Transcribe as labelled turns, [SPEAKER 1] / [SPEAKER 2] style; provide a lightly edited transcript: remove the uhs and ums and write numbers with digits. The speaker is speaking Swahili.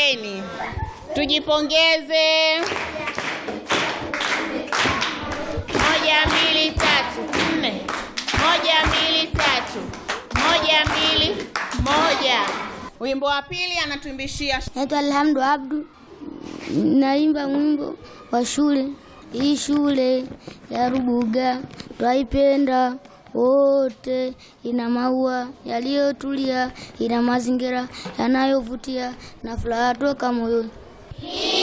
[SPEAKER 1] Hongereni. Tujipongeze. 1, 2, 3, 4. 1, 2, 3. 1, 2, 1. Wimbo wa pili anatuimbishia.
[SPEAKER 2] Naitwa Alhamdu Abdu. Naimba wimbo wa shule. Hii shule ya Rubuga twaipenda wote, ina maua yaliyotulia, ina mazingira yanayovutia na furaha toka moyoni.